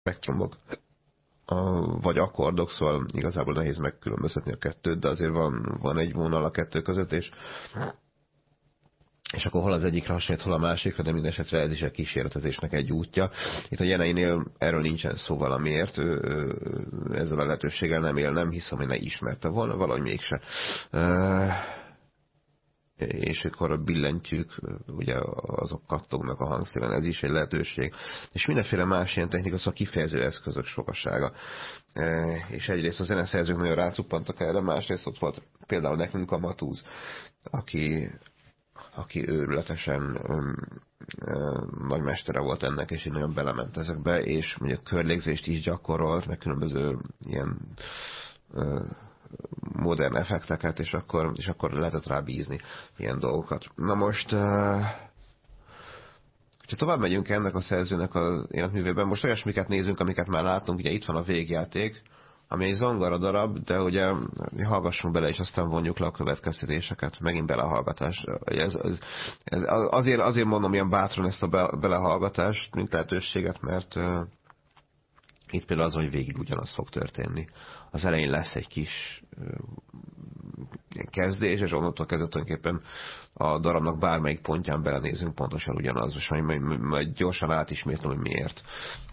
spektrumok, vagy akkordok, szóval igazából nehéz megkülönböztetni a kettőt, de azért van egy vonal a kettő között, és akkor hol az egyikre hasonlít, hol a másikra, de minden esetre ez is a kísérletezésnek egy útja. Itt a Jeneinél erről nincsen szó valamiért, ő ezzel a lehetőséggel nem él, nem hiszem, hogy ne ismerte volna, valahogy mégse. És akkor billentjük, ugye azok kattognak a hangszílen, ez is egy lehetőség. És mindenféle más ilyen technika, szóval kifejező eszközök sokasága. És egyrészt a zeneszerzők nagyon rácuppantak erre, másrészt ott volt például nekünk a Matúz, aki őrületesen nagy mestere volt ennek, és így nagyon belement ezekbe, és mondjuk körlégzést is gyakorolt, meg különböző ilyen modern effekteket, és akkor lehetett rá bízni ilyen dolgokat. Na most, ha tovább megyünk ennek a szerzőnek az életművében, most olyasmiket nézünk, amiket már látunk, ugye itt van a végjáték, ami egy zongora darab, de ugye hallgassunk bele, és aztán vonjuk le a következtetéseket, megint belehallgatás. Azért mondom ilyen bátran ezt a belehallgatást, mint lehetőséget, mert itt például az, hogy végig ugyanaz fog történni. Az elején lesz egy kis kezdés, és onnantól kezdve tulajdonképpen a darabnak bármelyik pontján belenézünk, pontosan ugyanaz, és majd gyorsan átismétlem, hogy miért.